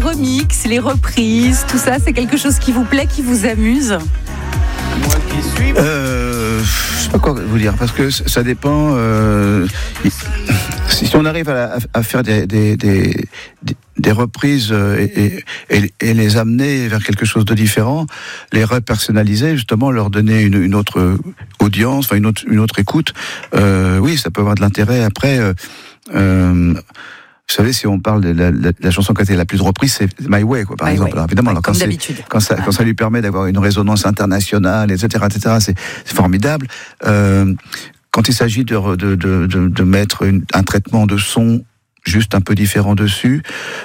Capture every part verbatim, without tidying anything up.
remixes, les reprises, tout ça, c'est quelque chose qui vous plaît, qui vous amuse ? Euh, je sais pas quoi vous dire, parce que ça dépend. Euh, si on arrive à, à faire des, des, des, des reprises et, et, et les amener vers quelque chose de différent, les repersonnaliser, justement, leur donner une, une autre audience, enfin une autre, une autre écoute, euh, oui, ça peut avoir de l'intérêt. Après, euh, euh, vous savez, si on parle de la, la, la chanson qui a été la plus reprise, c'est My Way, quoi, par My exemple. Way. Alors, évidemment, Ouais, alors, quand, comme c'est, d'habitude. quand, ça, quand ça lui permet d'avoir une résonance internationale, et cetera, et cetera, c'est, c'est formidable. Euh, quand il s'agit de, de, de, de, de mettre une, un traitement de son juste un peu différent dessus,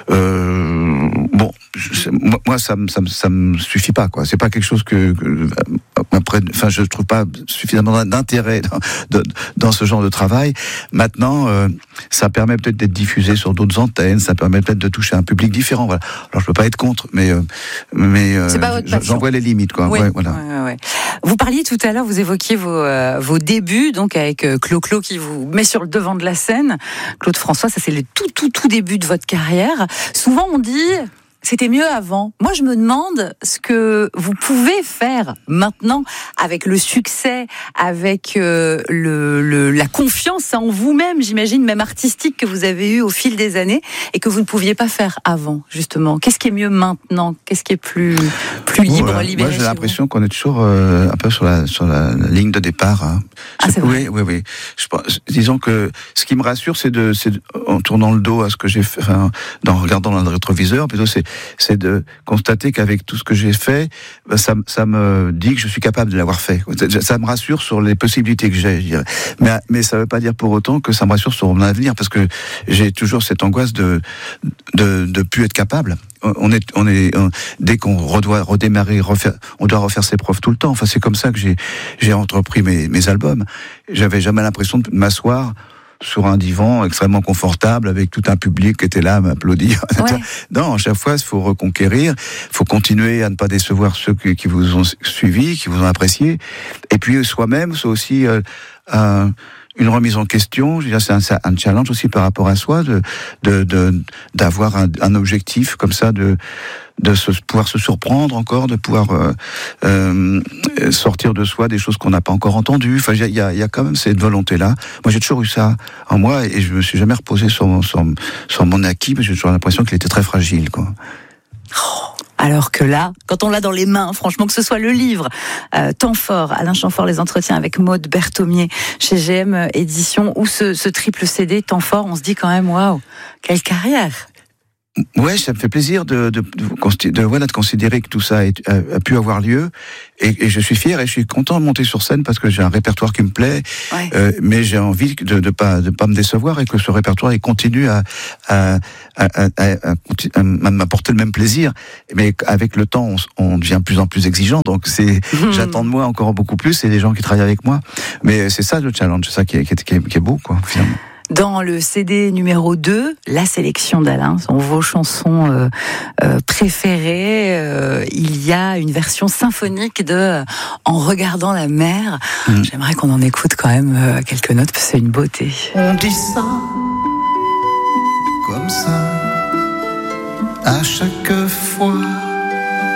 euh, bon, je, moi, moi, ça me, ça me, ça me suffit pas, quoi. C'est pas quelque chose que, que après, enfin, je trouve pas suffisamment d'intérêt dans, de, dans ce genre de travail. Maintenant, euh, ça permet peut-être d'être diffusé sur d'autres antennes, ça permet peut-être de toucher un public différent. Voilà. Alors, je peux pas être contre, mais, euh, mais euh, j'en vois les limites, quoi. Oui. Ouais, voilà. Ouais, ouais, ouais. Vous parliez tout à l'heure, vous évoquiez vos, euh, vos débuts, donc avec euh, Clo-Clo qui vous met sur le devant de la scène. Claude François, ça c'est le tout, tout, tout début de votre carrière. Souvent on dit, c'était mieux avant. Moi, je me demande ce que vous pouvez faire maintenant avec le succès, avec euh, le, le, la confiance en vous-même, j'imagine, même artistique que vous avez eu au fil des années et que vous ne pouviez pas faire avant, justement. Qu'est-ce qui est mieux maintenant ? Qu'est-ce qui est plus, plus libre, voilà. libéré ? Moi, j'ai l'impression qu'on est toujours euh, un peu sur la, sur la, la ligne de départ. Hein. Ah, c'est oui, vrai. oui, oui. Je pense, disons que ce qui me rassure, c'est de, c'est de, en tournant le dos à ce que j'ai fait, enfin, en regardant dans le rétroviseur, plutôt, c'est, c'est de constater qu'avec tout ce que j'ai fait, ça, ça me dit que je suis capable de l'avoir fait. Ça me rassure sur les possibilités que j'ai, je dirais. Mais, mais ça ne veut pas dire pour autant que ça me rassure sur mon avenir, parce que j'ai toujours cette angoisse de de, de plus être capable. On est, on est, on, dès qu'on redoit redémarrer, refaire, on doit refaire ses preuves tout le temps. Enfin, c'est comme ça que j'ai, j'ai entrepris mes, mes albums. J'avais jamais l'impression de m'asseoir sur un divan extrêmement confortable avec tout un public qui était là à m'applaudir. Ouais. Non, à chaque fois, il faut reconquérir, il faut continuer à ne pas décevoir ceux qui, qui vous ont suivi, qui vous ont apprécié. Et puis, soi-même, c'est aussi euh, un, une remise en question. Je veux dire, c'est un, un challenge aussi par rapport à soi, de, de, de d'avoir un, un objectif comme ça, de de se, pouvoir se surprendre encore, de pouvoir euh, euh, sortir de soi des choses qu'on n'a pas encore entendues. Enfin, il y a, y a quand même cette volonté-là. Moi, j'ai toujours eu ça en moi et je me suis jamais reposé sur mon, sur, sur mon acquis, parce que j'ai toujours l'impression qu'il était très fragile, quoi. Oh, alors que là, quand on l'a dans les mains, franchement, que ce soit le livre euh, Temps fort, Alain Chamfort, les entretiens avec Maud Berthomier chez G M Éditions, ou ce, ce triple C D Temps fort, on se dit quand même, waouh, quelle carrière! Ouais, ça me fait plaisir de de, de, de, voilà, de considérer que tout ça a, a, a pu avoir lieu, et, et je suis fier et je suis content de monter sur scène parce que j'ai un répertoire qui me plaît, ouais. euh, mais j'ai envie de de pas de pas me décevoir et que ce répertoire il continue à à à, à, à, à, à m'apporter le même plaisir, mais avec le temps on, on devient de plus en plus exigeant, donc c'est mmh. j'attends de moi encore beaucoup plus et les gens qui travaillent avec moi, mais c'est ça le challenge, c'est ça qui est qui est, qui est, qui est beau, quoi, finalement. Dans le C D numéro deux, la sélection d'Alain, sont vos chansons euh, euh, préférées. Euh, il y a une version symphonique de euh, En regardant la mer. Mmh. J'aimerais qu'on en écoute quand même euh, quelques notes, parce que c'est une beauté. On dit ça, comme ça, à chaque fois